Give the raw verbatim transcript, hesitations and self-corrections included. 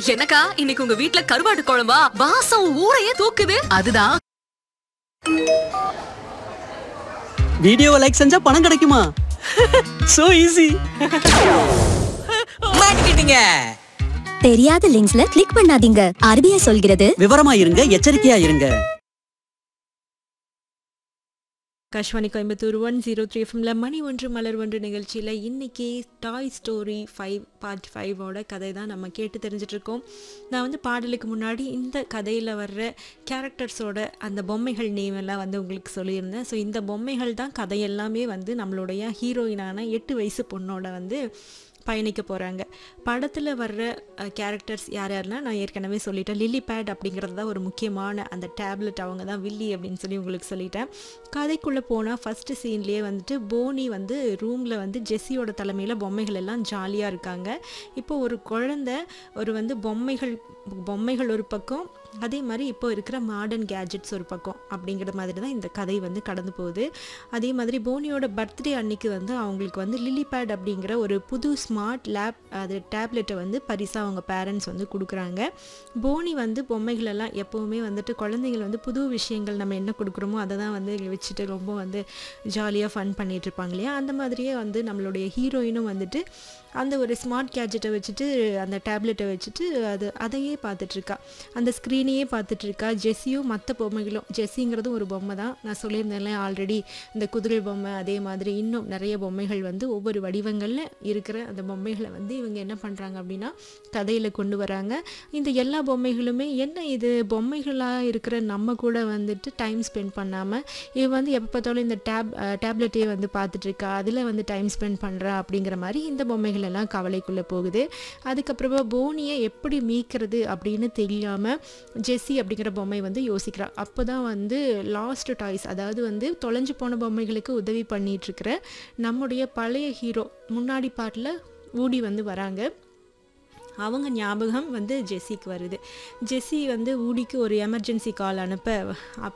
என்னக்கா இன்னைக்கு உங்க வீட்ல கருவாடு குழம்பா? வாசம் ஊரையே தூக்குது. அதுதான். வீடியோவை லைக் செஞ்சா பணம் கிடைக்குமா? So easy. மாட்டிக்கிட்டீங்க. தெரியாத லிங்க்ஸ்ல கிளிக் பண்ணாதீங்க. ஆர்பிஐ சொல்கிறது விவரமா இருங்க, எச்சரிக்கையா இருங்க. காஷ்வாணி கோயம்புத்தூர் ஒன் ஜீரோ த்ரீ எஃப்எம்ல மணி ஒன்று மலர் ஒன்று நிகழ்ச்சியில் இன்றைக்கி டாய் ஸ்டோரி ஃபைவ் பார்ட் ஃபைவோட கதை தான் நம்ம கேட்டு தெரிஞ்சிட்ருக்கோம். நான் வந்து பாடலுக்கு முன்னாடி இந்த கதையில் வர்ற கேரக்டர்ஸோட அந்த பொம்மைகள் நேம் எல்லாம் வந்து உங்களுக்கு சொல்லியிருந்தேன். ஸோ இந்த பொம்மைகள் தான் கதையெல்லாமே வந்து நம்மளுடைய ஹீரோயினான எட்டு வயசு பொண்ணோட வந்து பயணிக்க போகிறாங்க. படத்தில் வர்ற கேரக்டர்ஸ் யார் யாருன்னா நான் ஏற்கனவே சொல்லிட்டேன். லில்லி பேட் அப்படிங்கிறது தான் ஒரு முக்கியமான அந்த டேப்லெட், அவங்க தான் வில்லி அப்படின்னு சொல்லி உங்களுக்கு சொல்லிட்டேன். கதைக்குள்ளே போனால் ஃபஸ்ட்டு சீன்லேயே வந்துட்டு போனி வந்து ரூமில் வந்து ஜெஸ்ஸியோட தலைமையில் பொம்மைகள் எல்லாம் ஜாலியாக இருக்காங்க. இப்போ ஒரு குழந்தை ஒரு வந்து பொம்மைகள் பொம்மைகள் ஒரு பக்கம், அதே மாதிரி இப்போ இருக்கிற மாடர்ன் கேஜெட்ஸ் ஒரு பக்கம் அப்படிங்கிற மாதிரி தான் இந்த கதை வந்து கடந்து போகுது. அதே மாதிரி போனியோட பர்த்டே அன்னைக்கு வந்து அவங்களுக்கு வந்து லில்லி பேட் அப்படிங்கிற ஒரு புது ஸ்மார்ட் லேப் அது டேப்லெட்டை வந்து பரிசாக அவங்க பேரண்ட்ஸ் வந்து கொடுக்குறாங்க. போனி வந்து பொம்மைகளெல்லாம் எப்போவுமே வந்துட்டு குழந்தைங்கள் வந்து புது விஷயங்கள் நம்ம என்ன கொடுக்குறோமோ அதை தான் வந்து வச்சுட்டு ரொம்ப வந்து ஜாலியாக ஃபன் பண்ணிகிட்டு இருப்பாங்க இல்லையா. அந்த மாதிரியே வந்து நம்மளுடைய ஹீரோயினும் வந்துட்டு அந்த ஒரு ஸ்மார்ட் கேஜெட்டை வச்சுட்டு அந்த டேப்லெட்டை வச்சுட்டு அது அதையே பார்த்துட்ருக்கா, அந்த ஸ்க்ரீனையே பார்த்துட்ருக்கா. ஜெஸ்ஸியும் மற்ற பொம்மைகளும், ஜெஸ்ஸிங்கிறதும் ஒரு பொம்மை தான், நான் சொல்லியிருந்தேன்ல ஆல்ரெடி, இந்த குதிரை பொம்மை அதே மாதிரி இன்னும் நிறைய பொம்மைகள் வந்து ஒவ்வொரு வடிவங்களில் இருக்கிற அந்த பொம்மைகளை வந்து இவங்க என்ன பண்ணுறாங்க அப்படின்னா கதையில் கொண்டு வராங்க. இந்த எல்லா பொம்மைகளுமே என்ன இது பொம்மைகளாக இருக்கிற நம்ம கூட வந்துட்டு டைம் ஸ்பெண்ட் பண்ணாமல் இவ வந்து எப்போ பார்த்தாலும் இந்த டேப் டேப்லெட்டே வந்து பார்த்துட்ருக்கா, அதில் வந்து டைம் ஸ்பெண்ட் பண்ணுறா அப்படிங்கிற மாதிரி இந்த பொம்மைகள் எல்லாம் கவலைக்குள்ளே போகுது. அதுக்கப்புறமா போனியை எப்படி மீட்கிறது அப்படின்னு தெரியாமல் ஜெஸ்ஸி அப்படிங்கிற பொம்மை வந்து யோசிக்கிறா. அப்போ தான் வந்து லாஸ்ட் டாய்ஸ், அதாவது வந்து தொலைஞ்சு போன பொம்மைகளுக்கு உதவி பண்ணிகிட்ருக்கிற நம்முடைய பழைய ஹீரோ முன்னாடி பாட்டில் ஊடி வந்து வராங்க. அவங்க ஞாபகம் வந்து ஜெஸ்ஸிக்கு வருது. ஜெஸ்ஸி வந்து ஊடிக்கு ஒரு எமர்ஜென்சி கால் அனுப்ப